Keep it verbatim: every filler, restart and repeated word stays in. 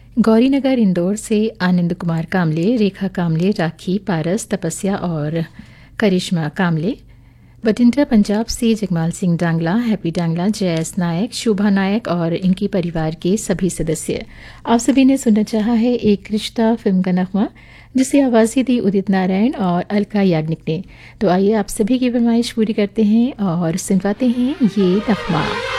गौरीनगर इंदौर से आनंद कुमार कामले, रेखा कामले, राखी, पारस, तपस्या और करिश्मा कामले। बठिंडा पंजाब से जगमाल सिंह डांगला, हैप्पी डांगला, जयस नायक, शोभा नायक और इनके परिवार के सभी सदस्य। आप सभी ने सुनना चाहा है एक रिश्ता फिल्म का नगमा, जिसे आवाज़ें दी उदित नारायण और अलका याग्निक ने। तो आइए आप सभी की फरमाइश पूरी करते हैं और सुनवाते हैं ये नगमा।